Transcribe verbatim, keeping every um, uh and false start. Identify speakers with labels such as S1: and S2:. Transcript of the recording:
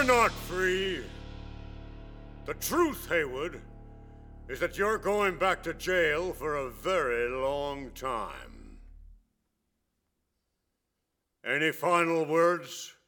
S1: You're not free. The truth, Heywood, is that you're going back to jail for a very long time. Any final words?